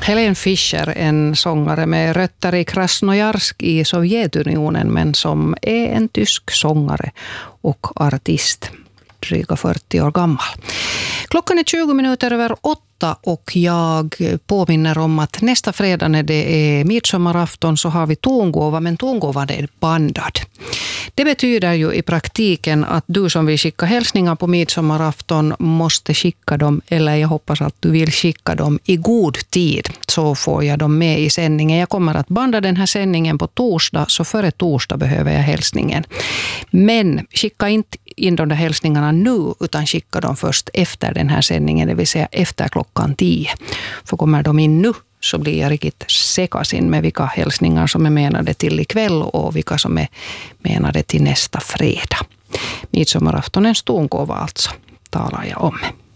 Helene Fischer, en sångare med rötter i Krasnojarsk i Sovjetunionen, men som är en tysk sångare och artist, dryga 40 år gammal. Klockan är 20 minuter över 8 och jag påminner om att nästa fredag när det är midsommarafton så har vi tongåva, men tongåvan är bandad. Det betyder ju i praktiken att du som vill skicka hälsningar på midsommarafton måste skicka dem, eller jag hoppas att du vill skicka dem i god tid, så får jag dem med i sändningen. Jag kommer att banda den här sändningen på torsdag, så före torsdag behöver jag hälsningen. Men skicka inte in de där hälsningarna nu, utan skicka dem först efter den här sändningen, det vill säga efter klockan 10. För kommer de in nu så blir jag riktigt sekasin med vilka hälsningar som är menade till ikväll och vilka som är menade till nästa fredag. Midsommaraftonens tongåva alltså talar jag om.